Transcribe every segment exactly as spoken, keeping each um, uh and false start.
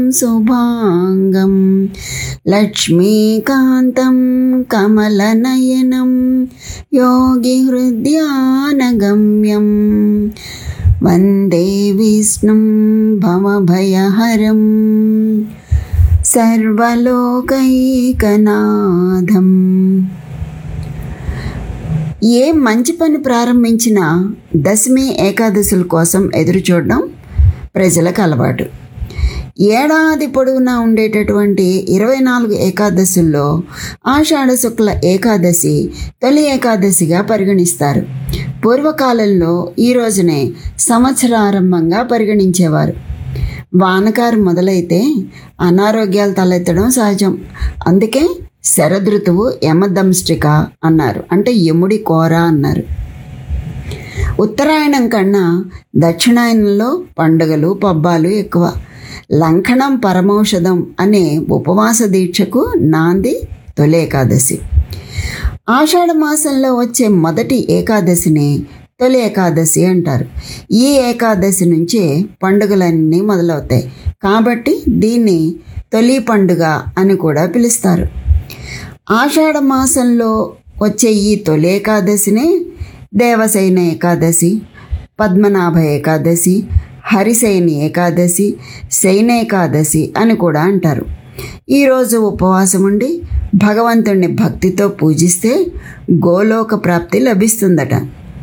శుభాంగం లక్ష్మీకాంతం కమలనయనం యోగి హృద్యానగమ్యం వందే విష్ణుం భవభయహరం సర్వలోకైకనాథం. ఏ మంచి పని ప్రారంభించినా దశమి ఏకాదశుల కోసం ఎదురు చూడడం ప్రజలకు అలవాటు. ఏడాది పొడవునా ఉండేటటువంటి ఇరవై నాలుగు ఏకాదశుల్లో ఆషాఢ శుక్ల ఏకాదశి తొలి ఏకాదశిగా పరిగణిస్తారు. పూర్వకాలంలో ఈ రోజునే సంవత్సరారంభంగా పరిగణించేవారు. వానకారు మొదలైతే అనారోగ్యాలు తలెత్తడం సహజం. అందుకే శరదృతువు యమదంష్టిక అన్నారు, అంటే యముడి కోర అన్నారు. ఉత్తరాయణం కన్నా దక్షిణాయనంలో పండుగలు పబ్బాలు ఎక్కువ. లంకణం పరమౌషధం అనే ఉపవాస దీక్షకు నాంది తొలి ఏకాదశి. ఆషాఢ మాసంలో వచ్చే మొదటి ఏకాదశిని తొలి ఏకాదశి అంటారు. ఈ ఏకాదశి నుంచే పండుగలన్నీ మొదలవుతాయి కాబట్టి దీన్ని తొలి పండుగ అని కూడా పిలుస్తారు. ఆషాఢ మాసంలో వచ్చే ఈ తొలి ఏకాదశినే దేవశయన ఏకాదశి, పద్మనాభ ఏకాదశి, హరిశయని ఏకాదశి, శయనేకాదశి అని కూడా అంటారు. ఈరోజు ఉపవాసం ఉండి భగవంతుణ్ణి భక్తితో పూజిస్తే గోలోక ప్రాప్తి లభిస్తుందట.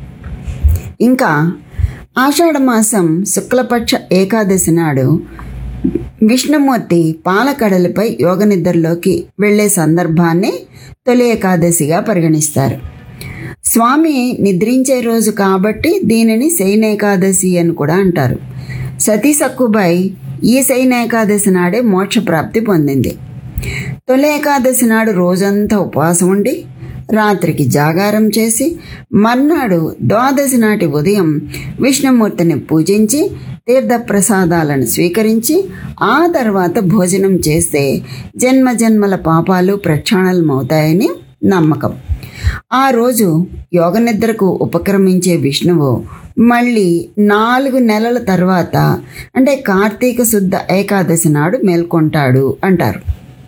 ఇంకా ఆషాఢమాసం శుక్లపక్ష ఏకాదశి నాడు విష్ణుమూర్తి పాలకడలిపై యోగ నిద్రలోకి వెళ్లే సందర్భాన్ని తొలి ఏకాదశిగా పరిగణిస్తారు. స్వామి నిద్రించే రోజు కాబట్టి దీనిని శయనేకాదశి అని కూడా అంటారు. సతీ సక్కుబాయి ఈ శయనేకాదశి నాడే మోక్షప్రాప్తి పొందింది. తొలి ఏకాదశి నాడు రోజంతా ఉపవాసం ఉండి రాత్రికి జాగారం చేసి మర్నాడు ద్వాదశి నాటి ఉదయం విష్ణుమూర్తిని పూజించి తీర్థప్రసాదాలను స్వీకరించి ఆ తర్వాత భోజనం చేస్తే జన్మ జన్మల పాపాలు ప్రక్షాళనమవుతాయని నమ్మకం. ఆ రోజు యోగ నిద్రకు ఉపక్రమించే విష్ణువు మళ్ళీ నాలుగు నెలల తర్వాత అంటే కార్తీక శుద్ధ ఏకాదశి నాడు మేల్కొంటాడు అంటారు.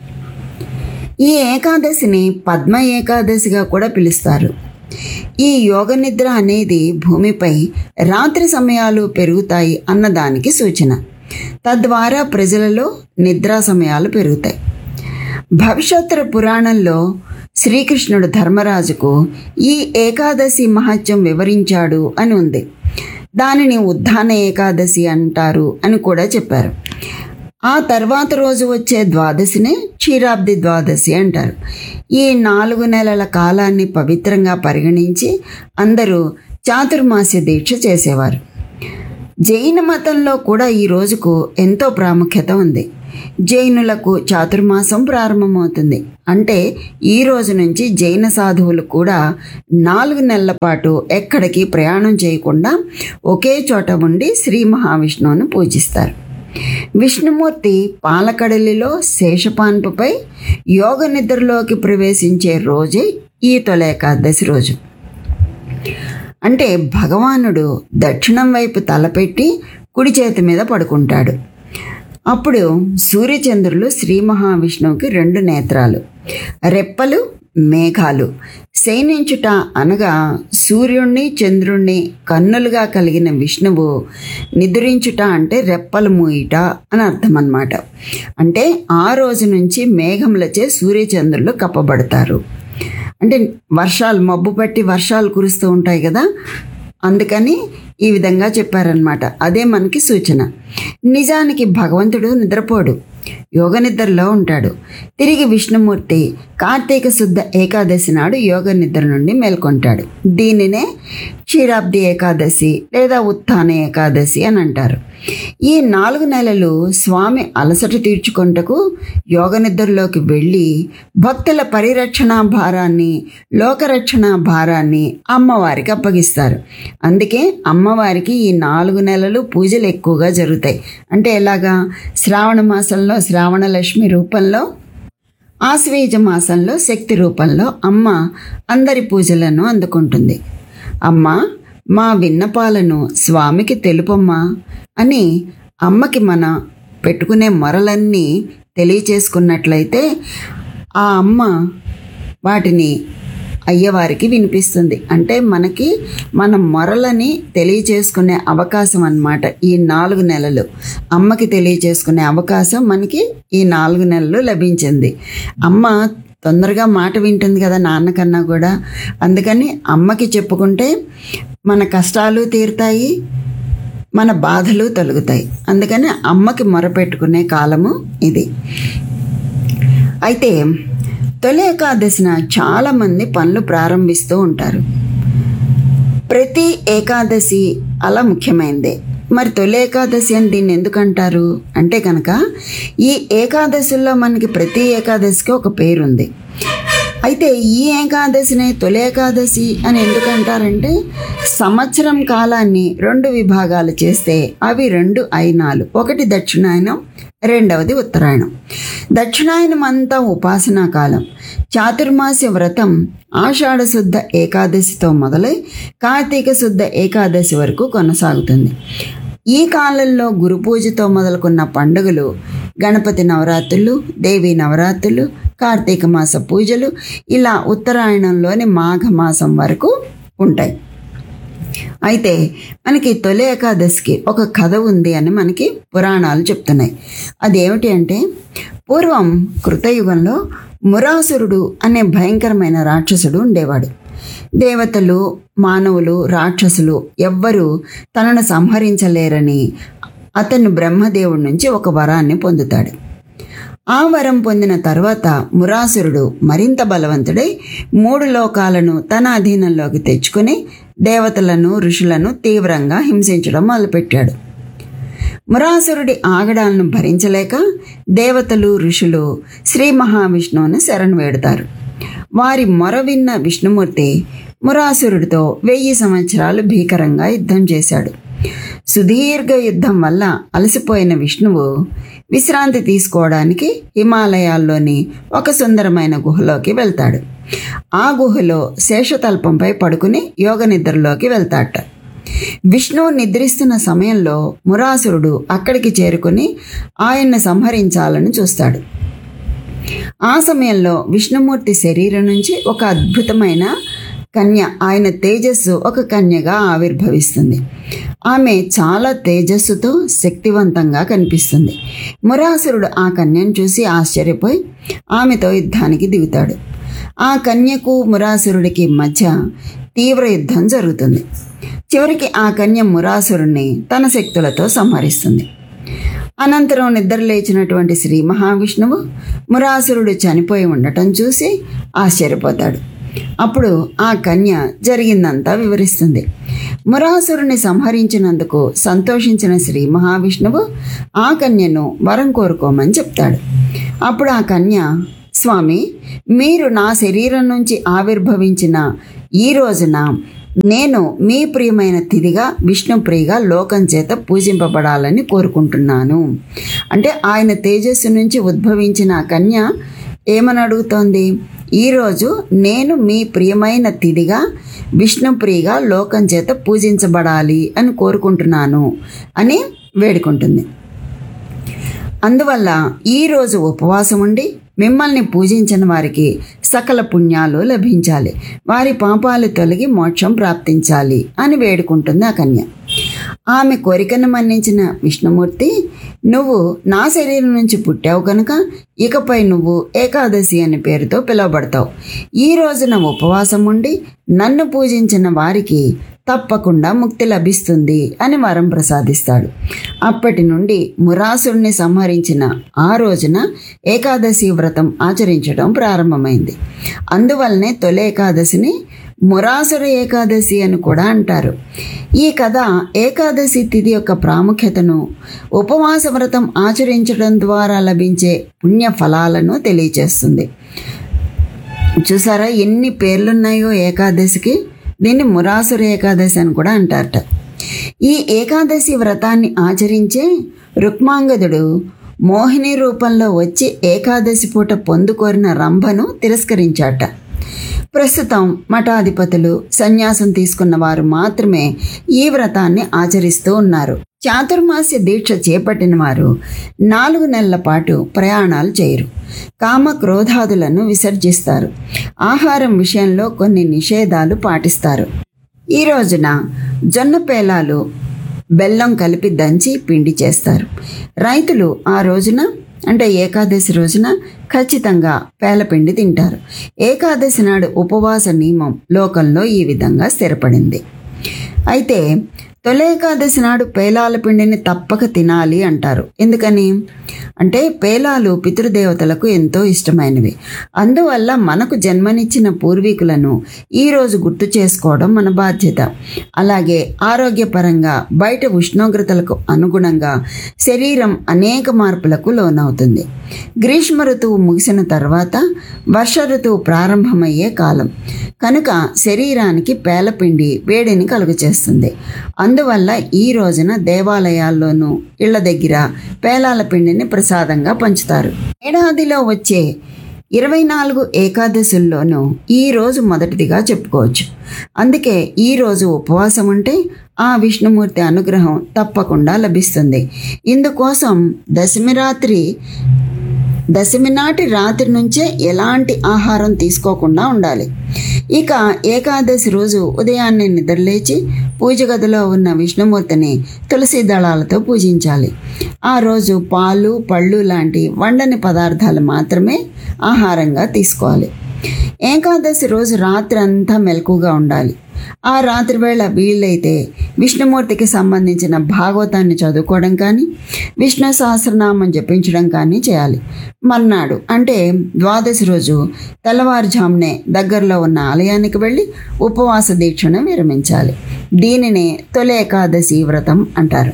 ఈ ఏకాదశిని పద్మ ఏకాదశిగా కూడా పిలుస్తారు. ఈ యోగ నిద్ర అనేది భూమిపై రాత్రి సమయాలు పెరుగుతాయి అన్నదానికి సూచన. తద్వారా ప్రజలలో నిద్రా సమయాలు పెరుగుతాయి. భవిష్యోత్తర పురాణంలో శ్రీకృష్ణుడు ధర్మరాజుకు ఈ ఏకాదశి మహత్యం వివరించాడు అని ఉంది. దానిని ఉద్ధాన ఏకాదశి అంటారు అని కూడా చెప్పారు. ఆ తర్వాత రోజు వచ్చే ద్వాదశినే క్షీరాబ్ది ద్వాదశి అంటారు. ఈ నాలుగు నెలల కాలాన్ని పవిత్రంగా పరిగణించి అందరూ చాతుర్మాస్య దీక్ష చేసేవారు. జైన మతంలో కూడా ఈ రోజుకు ఎంతో ప్రాముఖ్యత ఉంది. జైనులకు చాతుర్మాసం ప్రారంభమవుతుంది. అంటే ఈ రోజు నుంచి జైన సాధువులు కూడా నాలుగు నెలల పాటు ఎక్కడికి ప్రయాణం చేయకుండా ఒకే చోట ఉండి శ్రీ మహావిష్ణువును పూజిస్తారు. విష్ణుమూర్తి పాలకడలిలో శేషపాన్పుపై యోగ నిద్రలోకి ప్రవేశించే రోజే ఈ తొలి ఏకాదశి రోజు. అంటే భగవానుడు దక్షిణం వైపు తలపెట్టి కుడి చేతి మీద పడుకుంటాడు. అప్పుడు సూర్యచంద్రులు శ్రీ మహావిష్ణువుకి రెండు నేత్రాలు, రెప్పలు మేఘాలు. శయనించుట అనగా సూర్యుణ్ణి చంద్రుణ్ణి కన్నులుగా కలిగిన విష్ణువు నిద్రించుట అంటే రెప్పలు మూయిట అని అర్థం అన్నమాట. అంటే ఆ రోజు నుంచి మేఘములచే సూర్యచంద్రులు కప్పబడతారు. అంటే వర్షాలు మబ్బు పట్టి వర్షాలు కురుస్తూ ఉంటాయి కదా, అందుకని ఈ విధంగా చెప్పారనమాట. అదే మనకి సూచన. నిజానికి భగవంతుడు నిద్రపోడు, యోగ నిద్రలో ఉంటాడు. తిరిగి విష్ణుమూర్తి కార్తీక శుద్ధ ఏకాదశి నాడు యోగ నిద్ర నుండి మేల్కొంటాడు. దీనినే క్షీరాబ్ది ఏకాదశి లేదా ఉత్థాన ఏకాదశి అని అంటారు. ఈ నాలుగు నెలలు స్వామి అలసట తీర్చుకొంటకు యోగ నిద్రలోకి వెళ్ళి భక్తుల పరిరక్షణ భారాన్ని లోకరక్షణ భారాన్ని అమ్మవారికి అప్పగిస్తారు. అందుకే అమ్మవారికి ఈ నాలుగు నెలలు పూజలు ఎక్కువగా జరుగుతాయి. అంటే ఎలాగా, శ్రావణ మాసంలో శ్రావణ లక్ష్మి రూపంలో, ఆశ్వేజ మాసంలో శక్తి రూపంలో అమ్మ అందరి పూజలను అందుకుంటుంది. అమ్మ మా విన్నపాలను స్వామికి తెలుపమ్మా అని అమ్మకి మన పెట్టుకునే మొరలన్నీ తెలియచేసుకున్నట్లయితే ఆ అమ్మ వాటిని అయ్యవారికి వినిపిస్తుంది. అంటే మనకి మన మొరలని తెలియచేసుకునే అవకాశం అన్నమాట. ఈ నాలుగు నెలలు అమ్మకి తెలియచేసుకునే అవకాశం మనకి ఈ నాలుగు నెలలు లభించింది. అమ్మ తొందరగా మాట వింటుంది కదా నాన్నకన్నా కూడా. అందుకని అమ్మకి చెప్పుకుంటే మన కష్టాలు తీరుతాయి, మన బాధలు తొలగుతాయి. అందుకని అమ్మకి మొరపెట్టుకునే కాలము ఇది. అయితే తొలి ఏకాదశిన చాలామంది పనులు ప్రారంభిస్తూ ఉంటారు. ప్రతి ఏకాదశి అలా ముఖ్యమైనదే. మరి తొలి ఏకాదశి అని దీన్ని ఎందుకంటారు అంటే కనుక ఈ ఏకాదశుల్లో మనకి ప్రతి ఏకాదశికి ఒక పేరు ఉంది. అయితే ఈ ఏకాదశిని తొలి ఏకాదశి అని ఎందుకంటారంటే సంవత్సరం కాలాన్ని రెండు విభాగాలు చేస్తే అవి రెండు అయినాలు. ఒకటి దక్షిణాయనం, రెండవది ఉత్తరాయణం. దక్షిణాయనం అంతా ఉపాసనా కాలం. చాతుర్మాస్య వ్రతం ఆషాఢ శుద్ధ ఏకాదశితో మొదలై కార్తీక శుద్ధ ఏకాదశి వరకు కొనసాగుతుంది. ఈ కాలంలో గురు పూజతో మొదలుకున్న పండుగలు గణపతి నవరాత్రులు, దేవీ నవరాత్రులు, కార్తీక మాస పూజలు ఇలా ఉత్తరాయణంలోని మాఘమాసం వరకు ఉంటాయి. అయితే మనకి తొలి ఏకాదశికి ఒక కథ ఉంది అని మనకి పురాణాలు చెప్తున్నాయి. అదేమిటి అంటే పూర్వం కృతయుగంలో మురాసురుడు అనే భయంకరమైన రాక్షసుడు ఉండేవాడు. దేవతలు, మానవులు, రాక్షసులు ఎవ్వరూ తనను సంహరించలేరని అతను బ్రహ్మదేవుడి నుంచి ఒక వరాన్ని పొందుతాడు. ఆ వరం పొందిన తర్వాత మురాసురుడు మరింత బలవంతుడై మూడు లోకాలను తన అధీనంలోకి తెచ్చుకుని దేవతలను, ఋషులను తీవ్రంగా హింసించడం మొదలుపెట్టాడు. మురాసురుడి ఆగడాలను భరించలేక దేవతలు, ఋషులు శ్రీ మహావిష్ణువును శరణు వేడతారు. వారి మొర విన్న విష్ణుమూర్తి మురాసురుడితో వెయ్యి సంవత్సరాలు భీకరంగా యుద్ధం చేశాడు. సుదీర్ఘ యుద్ధం వల్ల అలసిపోయిన విష్ణువు విశ్రాంతి తీసుకోవడానికి హిమాలయాల్లోని ఒక సుందరమైన గుహలోకి వెళ్తాడు. ఆ గుహలో శేషతల్పంపై పడుకుని యోగ నిద్రలోకి వెళ్తాట. విష్ణువు నిద్రిస్తున్న సమయంలో మురాసురుడు అక్కడికి చేరుకుని ఆయన్ని సంహరించాలని చూస్తాడు. ఆ సమయంలో విష్ణుమూర్తి శరీరం నుంచి ఒక అద్భుతమైన కన్య, ఆయన తేజస్సు ఒక కన్యగా ఆవిర్భవిస్తుంది. ఆమె చాలా తేజస్సుతో శక్తివంతంగా కనిపిస్తుంది. మురాసురుడు ఆ కన్యను చూసి ఆశ్చర్యపోయి ఆమెతో యుద్ధానికి దిగుతాడు. ఆ కన్యకు మురాసురుడికి మధ్య తీవ్ర యుద్ధం జరుగుతుంది. చివరికి ఆ కన్య మురాసురుడిని తన శక్తులతో సంహరిస్తుంది. అనంతరం నిద్రలేచినటువంటి శ్రీ మహావిష్ణువు మురాసురుడు చనిపోయి ఉండటం చూసి ఆశ్చర్యపోతాడు. అప్పుడు ఆ కన్య జరిగిందంతా వివరిస్తుంది. మురాసురుని సంహరించినందుకు సంతోషించిన శ్రీ మహావిష్ణువు ఆ కన్యను వరం కోరుకోమని చెప్తాడు. అప్పుడు ఆ కన్య, స్వామి, మీరు నా శరీరం నుంచి ఆవిర్భవించిన ఈ రోజున నేను మీ ప్రియమైన తిథిగా విష్ణుప్రియగా లోకం చేత పూజింపబడాలని కోరుకుంటున్నాను. అంటే ఆయన తేజస్సు నుంచి ఉద్భవించిన ఆ కన్య ఏమని అడుగుతోంది? ఈరోజు నేను మీ ప్రియమైన తిథిగా విష్ణుప్రియగా లోకం చేత పూజించబడాలి అని కోరుకుంటున్నాను అని వేడుకుంటుంది. అందువల్ల ఈరోజు ఉపవాసం ఉండి మిమ్మల్ని పూజించిన వారికి సకల పుణ్యాలు లభించాలి, వారి పాపాలు తొలగి మోక్షం ప్రాప్తించాలి అని వేడుకుంటుంది ఆ కన్య. ఆమె కోరికను మన్నించిన విష్ణుమూర్తి, నువ్వు నా శరీరం నుంచి పుట్టావు కనుక ఇకపై నువ్వు ఏకాదశి అనే పేరుతో పిలువబడతావు. ఈ రోజున ఉపవాసం ఉండి నన్ను పూజించిన వారికి తప్పకుండా ముక్తి లభిస్తుంది అని వరం ప్రసాదిస్తాడు. అప్పటి నుండి మురాసురుని సంహరించిన ఆ రోజున ఏకాదశి వ్రతం ఆచరించడం ప్రారంభమైంది. అందువల్లనే తొలి ఏకాదశిని మురాసుర ఏకాదశి అని కూడా అంటారు. ఈ కథ ఏకాదశి తిథి యొక్క ప్రాముఖ్యతను, ఉపవాస వ్రతం ఆచరించడం ద్వారా లభించే పుణ్య ఫలాలను తెలియచేస్తుంది. చూసారా ఎన్ని పేర్లున్నాయో ఏకాదశికి. దీన్ని మురాసుర ఏకాదశి అని కూడా అంటారట. ఈ ఏకాదశి వ్రతాన్ని ఆచరించే రుక్మాంగదుడు మోహిని రూపంలో వచ్చి ఏకాదశి పూట పొందుకోరిన రంభను తిరస్కరించాట. ప్రస్తుతం మఠాధిపతులు, సన్యాసం తీసుకున్న వారు మాత్రమే ఈ వ్రతాన్ని ఆచరిస్తూ ఉన్నారు. చాతుర్మాస్య దీక్ష చేపట్టిన వారు నాలుగు నెలల పాటు ప్రయాణాలు చేయరు. కామ క్రోధాదులను విసర్జిస్తారు. ఆహారం విషయంలో కొన్ని నిషేధాలు పాటిస్తారు. ఈ రోజున జొన్న పేలాలు బెల్లం కలిపి దంచి పిండి చేస్తారు. రైతులు ఆ రోజున అంటే ఏకాదశి రోజున ఖచ్చితంగా పేలపిండి తింటారు. ఏకాదశి నాడు ఉపవాస నియమం లోకంలో ఈ విధంగా స్థిరపడింది. అయితే తొలి ఏకాదశి నాడు పేలాల పిండిని తప్పక తినాలి అంటారు. ఎందుకని అంటే పేలాలు పితృదేవతలకు ఎంతో ఇష్టమైనవి. అందువల్ల మనకు జన్మనిచ్చిన పూర్వీకులను ఈరోజు గుర్తు చేసుకోవడం మన బాధ్యత. అలాగే ఆరోగ్యపరంగా బయట ఉష్ణోగ్రతలకు అనుగుణంగా శరీరం అనేక మార్పులకు లోనవుతుంది. గ్రీష్మ ఋతువు ముగిసిన తర్వాత వర్ష ఋతువు ప్రారంభమయ్యే కాలం కనుక శరీరానికి పేలపిండి వేడిని కలుగచేస్తుంది. అందువల్ల ఈ రోజున దేవాలయాల్లోనూ ఇళ్ల దగ్గర పేలాల పిండిని ప్రసాదంగా పంచుతారు. ఏడాదిలో వచ్చే ఇరవై నాలుగు ఏకాదశుల్లోనూ ఈ రోజు మొదటిదిగా చెప్పుకోవచ్చు. అందుకే ఈరోజు ఉపవాసం ఉంటే ఆ విష్ణుమూర్తి అనుగ్రహం తప్పకుండా లభిస్తుంది. ఇందుకోసం దశమి రాత్రి దశమి నాటి రాత్రి నుంచే ఎలాంటి ఆహారం తీసుకోకుండా ఉండాలి. ఇక ఏకాదశి రోజు ఉదయాన్నే నిద్రలేచి పూజ గదిలో ఉన్న విష్ణుమూర్తిని తులసి దళాలతో పూజించాలి. ఆ రోజు పాలు, పళ్ళు లాంటి వండని పదార్థాలు మాత్రమే ఆహారంగా తీసుకోవాలి. ఏకాదశి రోజు రాత్రి అంతా మెలకుగా ఉండాలి. ఆ రాత్రి వేళ వీళ్ళైతే విష్ణుమూర్తికి సంబంధించిన భాగవతాన్ని చదువుకోవడం కానీ, విష్ణు సహస్రనామం జపించడం కానీ చేయాలి. మర్నాడు అంటే ద్వాదశి రోజు తెల్లవారుజామునే దగ్గరలో ఉన్న ఆలయానికి వెళ్ళి ఉపవాస దీక్షను విరమించాలి. దీనినే తొలి ఏకాదశి వ్రతం అంటారు.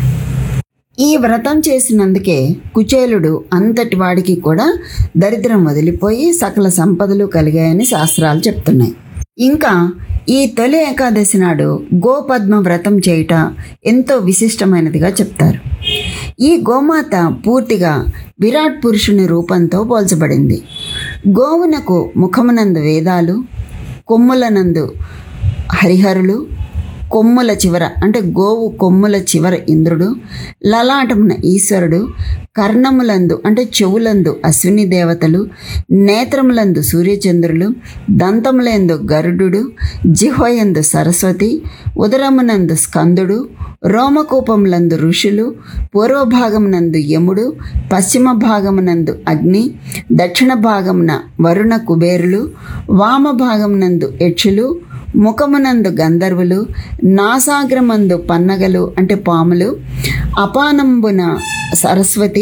ఈ వ్రతం చేసినందుకే కుచేలుడు అంతటి వాడికి కూడా దరిద్రం వదిలిపోయి సకల సంపదలు కలిగాయని శాస్త్రాలు చెప్తున్నాయి. ఇంకా ఈ తొలి ఏకాదశి నాడు గోపద్మ వ్రతం చేయుట ఎంతో విశిష్టమైనదిగా చెప్తారు. ఈ గోమాత పూర్తిగా విరాట్ పురుషుని రూపంతో పోల్చబడింది. గోవునకు ముఖమునందు వేదాలు, కొమ్ములనందు హరిహరులు, కొమ్ముల చివర అంటే గోవు కొమ్ముల చివర ఇంద్రుడు, లలాటమున ఈశ్వరుడు, కర్ణములందు అంటే చెవులందు అశ్విని దేవతలు, నేత్రములందు సూర్యచంద్రులు, దంతములందు గరుడు, జిహ్వయందు సరస్వతి, ఉదరమునందు స్కందుడు, రోమకూపములందు ఋషులు, పూర్వభాగమునందు యముడు, పశ్చిమ భాగమునందు అగ్ని, దక్షిణ భాగమున వరుణ కుబేరులు, వామ భాగమునందు యక్షులు, ముఖమునందు గంధర్వులు, నాసాగ్రమందు పన్నగలు అంటే పాములు, అపానంబున సరస్వతి,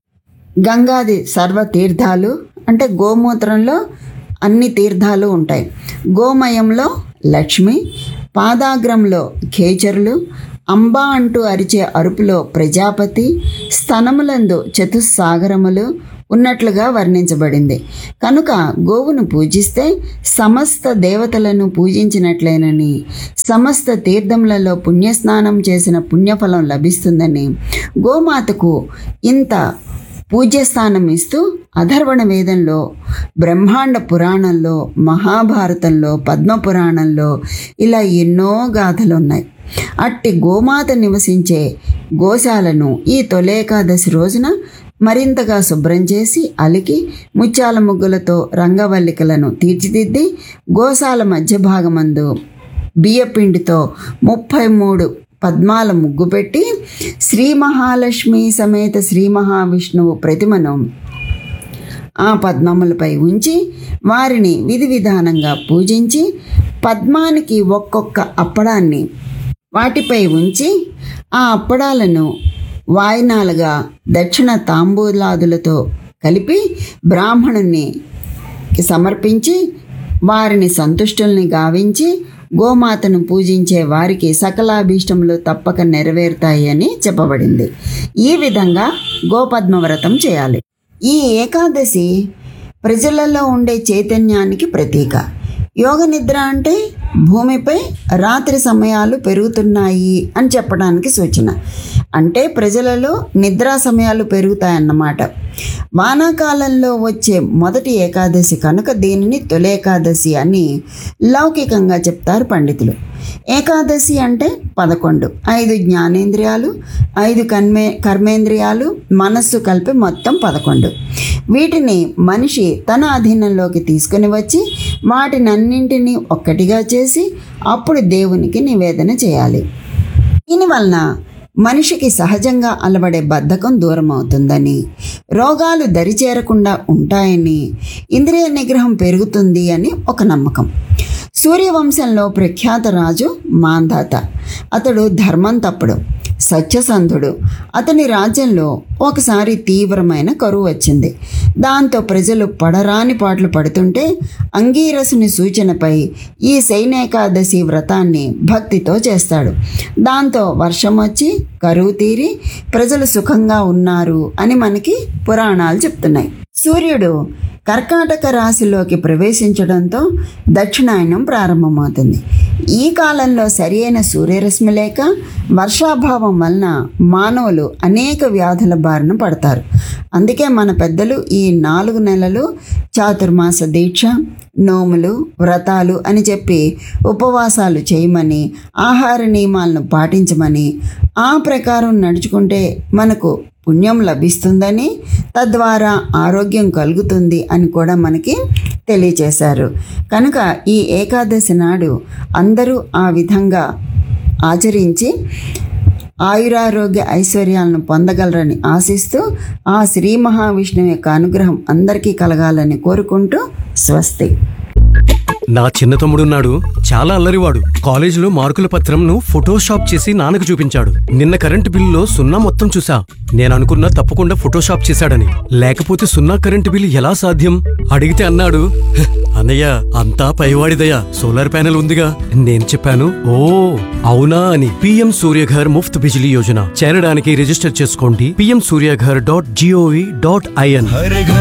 గంగాది సర్వతీర్థాలు అంటే గోమూత్రంలో అన్ని తీర్థాలు ఉంటాయి. గోమయంలో లక్ష్మి, పాదాగ్రంలో ఖేచరులు, అంబా అంటూ అరిచే అరుపులో ప్రజాపతి, స్తనములందు చతుస్సాగరములు ఉన్నట్లుగా వర్ణించబడింది. కనుక గోవును పూజిస్తే సమస్త దేవతలను పూజించినట్లేనని, సమస్త తీర్థములలో పుణ్యస్నానం చేసిన పుణ్యఫలం లభిస్తుందని గోమాతకు ఇంత పూజ్యస్థానం ఇస్తూ అథర్వణ వేదంలో, బ్రహ్మాండ పురాణంలో, మహాభారతంలో, పద్మపురాణంలో ఇలా ఎన్నో గాథలు ఉన్నాయి. అట్టి గోమాత నివసించే గోశాలను ఈ తొలేకాదశి రోజున మరింతగా శుభ్రం చేసి అలికి ముత్యాల ముగ్గులతో రంగవల్లికలను తీర్చిదిద్ది గోశాల మధ్య భాగమందు బియ్యపిండితో ముప్పై మూడు పద్మాల ముగ్గు పెట్టి శ్రీ మహాలక్ష్మి సమేత శ్రీ మహావిష్ణువు ప్రతిమను ఆ పద్మములపై ఉంచి వారిని విధి విధానంగా పూజించి పద్మానికి ఒక్కొక్క అప్పడాన్ని వాటిపై ఉంచి ఆ అప్పడాలను వాయినాలుగా దక్షిణ తాంబూలాదులతో కలిపి బ్రాహ్మణుని సమర్పించి వారిని సంతుష్టుల్ని గావించి గోమాతను పూజించే వారికి సకలాభీష్టములు తప్పక నెరవేరుతాయి అని చెప్పబడింది. ఈ విధంగా గోపద్మ వ్రతం చేయాలి. ఈ ఏకాదశి ప్రజలలో ఉండే చైతన్యానికి ప్రతీక. యోగ నిద్ర అంటే భూమిపై రాత్రి సమయాలు పెరుగుతున్నాయి అని చెప్పడానికి సూచన. అంటే ప్రజలలో నిద్రా సమయాలు పెరుగుతాయన్నమాట. వానాకాలంలో వచ్చే మొదటి ఏకాదశి కనుక దీనిని తొలేకాదశి అని లౌకికంగా చెప్తారు పండితులు. ఏకాదశి అంటే పదకొండు, ఐదు జ్ఞానేంద్రియాలు, ఐదు కర్మే కర్మేంద్రియాలు, మనస్సు కలిపి మొత్తం పదకొండు. వీటిని మనిషి తన అధీనంలోకి తీసుకుని వచ్చి వాటినన్నింటినీ ఒక్కటిగా చేసి అప్పుడు దేవునికి నివేదన చేయాలి. దీనివలన మనిషికి సహజంగా అలవడే బద్ధకం దూరం అవుతుందని, రోగాలు దరిచేరకుండా ఉంటాయని, ఇంద్రియ నిగ్రహం పెరుగుతుంది అని ఒక నమ్మకం. సూర్యవంశంలో ప్రఖ్యాత రాజు మాంధాత. అతడు ధర్మం తప్పుడు, సత్యసంధుడు. అతని రాజ్యంలో ఒకసారి తీవ్రమైన కరువు వచ్చింది. దాంతో ప్రజలు పడరాని పాటలు పడుతుంటే అంగీరసుని సూచనపై ఈ శయనేకాదశి వ్రతాన్ని భక్తితో చేస్తాడు. దాంతో వర్షం వచ్చి కరువు తీరి ప్రజలు సుఖంగా ఉన్నారు అని మనకి పురాణాలు చెప్తున్నాయి. సూర్యుడు కర్కాటక రాశిలోకి ప్రవేశించడంతో దక్షిణాయనం ప్రారంభమవుతుంది. ఈ కాలంలో సరి అయిన సూర్యరశ్మి లేక వర్షాభావం వలన మానవులు అనేక వ్యాధుల బారిన పడతారు. అందుకే మన పెద్దలు ఈ నాలుగు నెలలు చాతుర్మాస దీక్ష, నోములు, వ్రతాలు అని చెప్పి ఉపవాసాలు చేయమని, ఆహార నియమాలను పాటించమని, ఆ ప్రకారం నడుచుకుంటే మనకు పుణ్యం లభిస్తుందని, తద్వారా ఆరోగ్యం కలుగుతుంది అని కూడా మనకి తెలియచేశారు. కనుక ఈ ఏకాదశి నాడు అందరూ ఆ విధంగా ఆచరించి ఆయురారోగ్య ఐశ్వర్యాలను పొందగలరని ఆశిస్తూ ఆ శ్రీ మహావిష్ణువు యొక్క అనుగ్రహం అందరికీ కలగాలని కోరుకుంటూ స్వస్తి. నా చిన్న తమ్ముడున్నాడు, చాలా అల్లరివాడు. కాలేజీలో మార్కుల పత్రంను ఫోటోషాప్ చేసి నాన్నకు చూపించాడు. నిన్న కరెంటు బిల్లులో సున్నా మొత్తం చూసా. నేను అనుకున్నా తప్పకుండా ఫోటోషాప్ చేశాడని. లేకపోతే సున్నా కరెంటు బిల్లు ఎలా సాధ్యం అడిగితే అన్నాడు, అన్నయ్య అంతా పైవాడిదయ్యా, సోలార్ ప్యానెల్ ఉందిగా. నేను చెప్పాను, ఓ అవునా అని. పిఎం సూర్యఘర్ ముఫ్త్ బిజిలీ యోజన చేరడానికి రిజిస్టర్ చేసుకోండి PM Surya Ghar dot GOV dot IN.